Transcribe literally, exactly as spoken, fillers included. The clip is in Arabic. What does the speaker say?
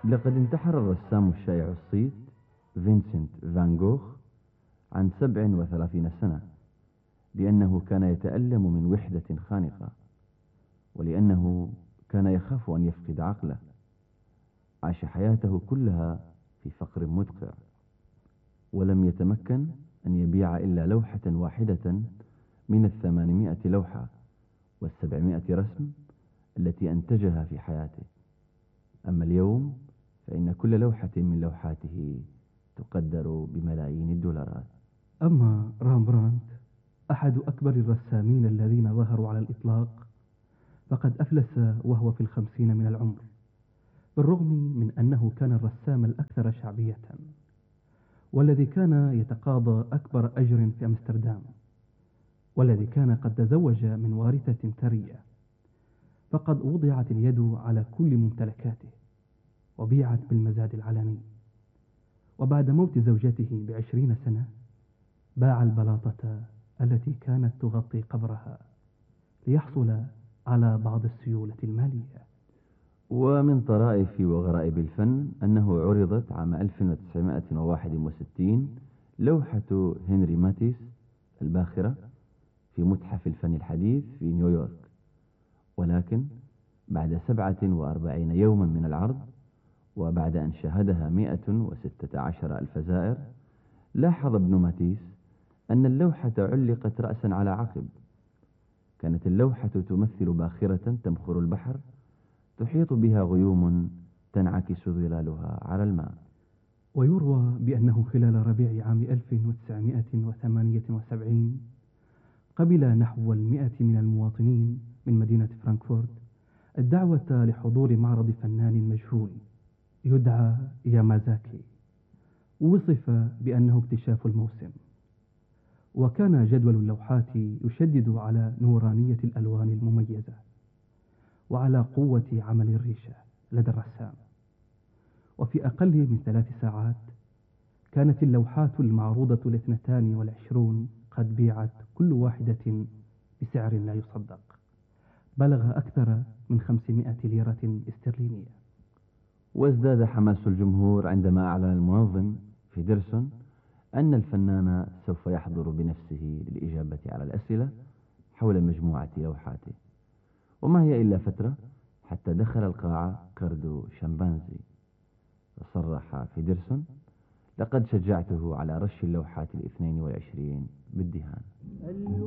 لقد انتحر الرسام الشائع الصيت فينسنت فان جوخ عن سبع وثلاثين سنة، لأنه كان يتألم من وحدة خانقة، ولأنه كان يخاف أن يفقد عقله. عاش حياته كلها في فقر مدقع، ولم يتمكن أن يبيع إلا لوحة واحدة من الثمانمائة لوحة والسبعمائة رسم التي أنتجها في حياته. أما اليوم فإن كل لوحة من لوحاته تقدر بملايين الدولارات. أما رامبراندت أحد أكبر الرسامين الذين ظهروا على الإطلاق، فقد أفلس وهو في الخمسين من العمر، بالرغم من أنه كان الرسام الأكثر شعبية، والذي كان يتقاضى أكبر أجر في أمستردام، والذي كان قد تزوج من وارثة ثرية. فقد وضعت اليد على كل ممتلكاته وبيعت بالمزاد العلني. وبعد موت زوجته بعشرين سنة باع البلاطة التي كانت تغطي قبرها ليحصل على بعض السيولة المالية. ومن طرائف وغرائب الفن أنه عرضت عام ألف وتسعمائة وواحد وستين لوحة هنري ماتيس الباخرة في متحف الفن الحديث في نيويورك، ولكن بعد سبعة وأربعين يوما من العرض، وبعد أن شاهدها مئة وستة عشر ألف زائر، لاحظ ابن ماتيس أن اللوحة علقت رأسا على عقب. كانت اللوحة تمثل باخرة تمخر البحر، تحيط بها غيوم تنعكس ظلالها على الماء. ويروى بأنه خلال ربيع عام ألف وتسعمائة وثمانية وسبعين قبل نحو المئة من المواطنين من مدينة فرانكفورت الدعوة لحضور معرض فنان مجهول يدعى يامازاكي. وصف بأنه اكتشاف الموسم، وكان جدول اللوحات يشدد على نورانية الألوان المميزة وعلى قوة عمل الريشة لدى الرسام. وفي أقل من ثلاث ساعات كانت اللوحات المعروضة الاثنتان والعشرون قد بيعت كل واحدة بسعر لا يصدق، بلغ أكثر من خمسمائة ليرة استرلينية. وازداد حماس الجمهور عندما أعلن المنظم فيدرسون أن الفنان سوف يحضر بنفسه للإجابة على الأسئلة حول مجموعة لوحاته. وما هي إلا فترة حتى دخل القاعة كاردو شامبانزي، وصرح فيدرسون: لقد شجعته على رش اللوحات الاثنين والعشرين بالدهان.